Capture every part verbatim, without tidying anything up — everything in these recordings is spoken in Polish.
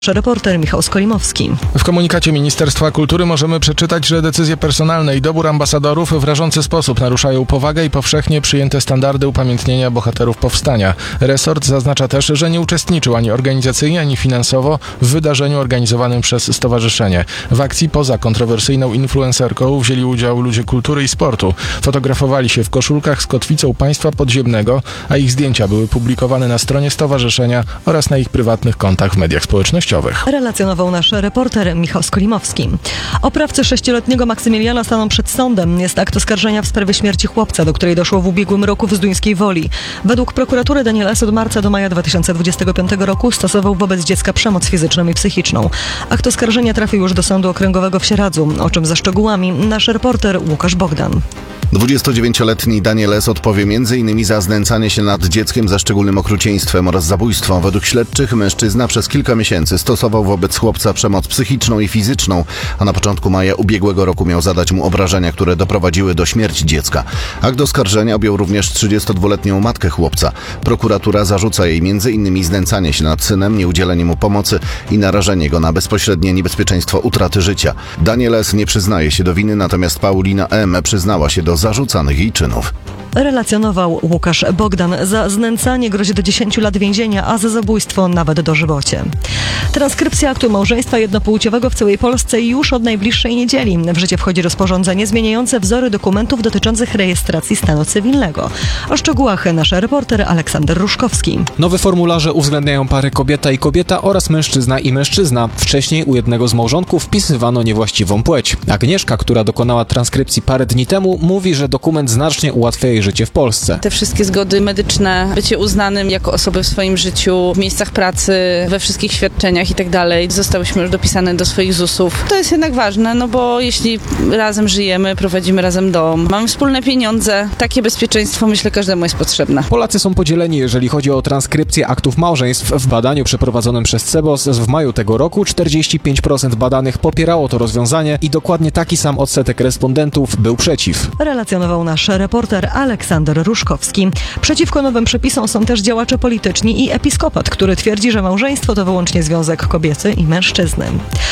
Reporter Michał Skolimowski. W komunikacie Ministerstwa Kultury możemy przeczytać, że decyzje personalne i dobór ambasadorów w rażący sposób naruszają powagę i powszechnie przyjęte standardy upamiętnienia bohaterów powstania. Resort zaznacza też, że nie uczestniczył ani organizacyjnie, ani finansowo w wydarzeniu organizowanym przez stowarzyszenie. W akcji poza kontrowersyjną influencerką wzięli udział ludzie kultury i sportu. Fotografowali się w koszulkach z kotwicą państwa podziemnego, a ich zdjęcia były publikowane na stronie stowarzyszenia oraz na ich prywatnych kontach w mediach społecznościowych. Relacjonował nasz reporter Michał Skolimowski. Oprawcy sześcioletniego Maksymiliana staną przed sądem. Jest akt oskarżenia w sprawie śmierci chłopca, do której doszło w ubiegłym roku w Zduńskiej Woli. Według prokuratury Daniel S. od marca do maja dwa tysiące dwudziestego piątego roku stosował wobec dziecka przemoc fizyczną i psychiczną. Akt oskarżenia trafił już do Sądu Okręgowego w Sieradzu. O czym ze szczegółami nasz reporter Łukasz Bogdan. dwudziestodziewięcioletni Daniel S. odpowie między innymi za znęcanie się nad dzieckiem za szczególnym okrucieństwem oraz zabójstwo. Według śledczych mężczyzna przez kilka miesięcy stosował wobec chłopca przemoc psychiczną i fizyczną, a na początku maja ubiegłego roku miał zadać mu obrażenia, które doprowadziły do śmierci dziecka. Akt oskarżenia objął również trzydziestodwuletnią matkę chłopca. Prokuratura zarzuca jej między innymi znęcanie się nad synem, nieudzielenie mu pomocy i narażenie go na bezpośrednie niebezpieczeństwo utraty życia. Daniel S. nie przyznaje się do winy, natomiast Paulina M. przyznała się do zarzucanych jej czynów. Relacjonował Łukasz Bogdan. Za znęcanie grozi do dziesięciu lat więzienia, a za zabójstwo nawet dożywocie. Transkrypcja aktu małżeństwa jednopłciowego w całej Polsce już od najbliższej niedzieli. W życie wchodzi rozporządzenie zmieniające wzory dokumentów dotyczących rejestracji stanu cywilnego. O szczegółach nasz reporter Aleksander Ruszkowski. Nowe formularze uwzględniają pary kobieta i kobieta oraz mężczyzna i mężczyzna. Wcześniej u jednego z małżonków wpisywano niewłaściwą płeć. Agnieszka, która dokonała transkrypcji parę dni temu, mówi, że dokument znacznie ułatwia jej życie w Polsce. Te wszystkie zgody medyczne, bycie uznanym jako osoby w swoim życiu, w miejscach pracy, we wszystkich świadczeniach i tak dalej, zostałyśmy już dopisane do swoich zusów. To jest jednak ważne, no bo jeśli razem żyjemy, prowadzimy razem dom, mamy wspólne pieniądze, takie bezpieczeństwo, myślę, każdemu jest potrzebne. Polacy są podzieleni, jeżeli chodzi o transkrypcję aktów małżeństw. W badaniu przeprowadzonym przez Cebos w maju tego roku czterdzieści pięć procent badanych popierało to rozwiązanie i dokładnie taki sam odsetek respondentów był przeciw. Relacjonował nasz reporter Aleksander Ruszkowski. Przeciwko nowym przepisom są też działacze polityczni i episkopat, który twierdzi, że małżeństwo to wyłącznie związek kobiety i mężczyzny.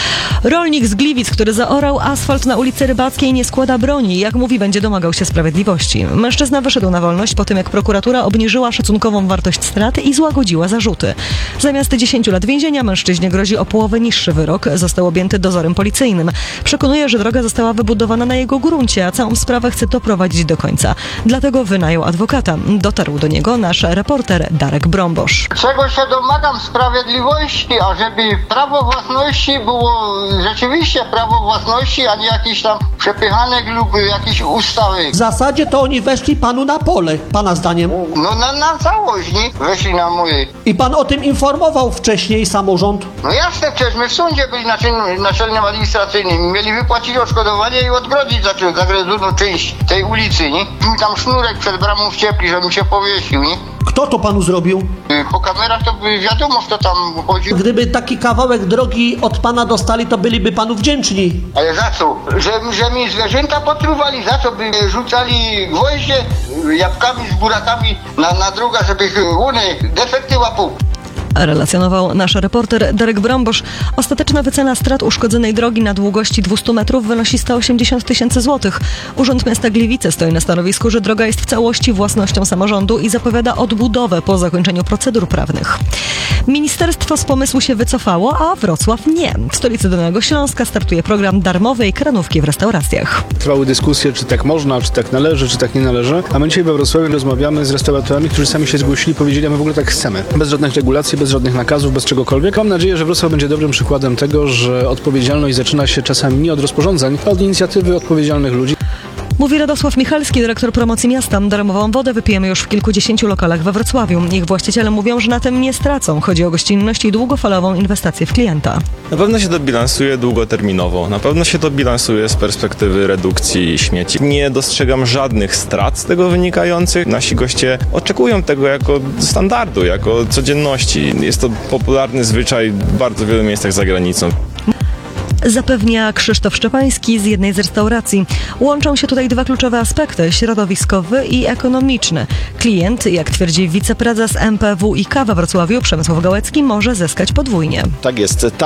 Rolnik z Gliwic, który zaorał asfalt na ulicy Rybackiej, nie składa broni. Jak mówi, będzie domagał się sprawiedliwości. Mężczyzna wyszedł na wolność po tym, jak prokuratura obniżyła szacunkową wartość straty i złagodziła zarzuty. Zamiast dziesięciu lat więzienia mężczyźnie grozi o połowę niższy wyrok. Został objęty dozorem policyjnym. Przekonuje, że droga została wybudowana na jego gruncie, a całą sprawę chce doprowadzić do końca. Dlatego wynajął adwokata. Dotarł do niego nasz reporter Darek Brombosz. Czego się domagam? Sprawiedliwości, ażeby prawo własności było rzeczywiście prawo własności, a nie jakiś tam przepychanek lub jakiś ustawy. W zasadzie to oni weszli panu na pole, pana zdaniem. No na, na całość, nie? Weszli na moje. I pan o tym informował wcześniej samorząd? No jasne, przecież my w sądzie byli naczelnym, naczelnym administracyjnym. Mieli wypłacić odszkodowanie i odgrodzić za zagrodzoną część tej ulicy, nie? Mi tam sznurek przed bramą wciepli, żebym się powiesił, nie? Kto to panu zrobił? Po kamerach to by wiadomo, kto tam chodził. Gdyby taki kawałek drogi od pana dostali, to byliby panu wdzięczni. Ale za co? Że, że mi zwierzęta potruwali? Za co by rzucali gwoździe jabłkami z burakami na, na drogę, żeby one defekty łapał? Relacjonował nasz reporter Darek Brombosz. Ostateczna wycena strat uszkodzonej drogi na długości dwieście metrów wynosi sto osiemdziesiąt tysięcy złotych. Urząd Miasta Gliwice stoi na stanowisku, że droga jest w całości własnością samorządu i zapowiada odbudowę po zakończeniu procedur prawnych. Ministerstwo z pomysłu się wycofało, a Wrocław nie. W stolicy Dolnego Śląska startuje program darmowej kranówki w restauracjach. Trwały dyskusje, czy tak można, czy tak należy, czy tak nie należy. A my dzisiaj we Wrocławiu rozmawiamy z restauratorami, którzy sami się zgłosili, powiedzieli, a my w ogóle tak chcemy. Bez żadnych regulacji, bez żadnych nakazów, bez czegokolwiek. Mam nadzieję, że Wrocław będzie dobrym przykładem tego, że odpowiedzialność zaczyna się czasami nie od rozporządzeń, a od inicjatywy odpowiedzialnych ludzi. Mówi Radosław Michalski, dyrektor promocji miasta. Darmową wodę wypijemy już w kilkudziesięciu lokalach we Wrocławiu. Ich właściciele mówią, że na tym nie stracą. Chodzi o gościnność i długofalową inwestację w klienta. Na pewno się to bilansuje długoterminowo. Na pewno się to bilansuje z perspektywy redukcji śmieci. Nie dostrzegam żadnych strat z tego wynikających. Nasi goście oczekują tego jako standardu, jako codzienności. Jest to popularny zwyczaj w bardzo wielu miejscach za granicą. Zapewnia Krzysztof Szczepański z jednej z restauracji. Łączą się tutaj dwa kluczowe aspekty, środowiskowy i ekonomiczny. Klient, jak twierdzi wiceprezes M P W i K we Wrocławiu, Przemysław Gałecki, może zyskać podwójnie. Tak jest.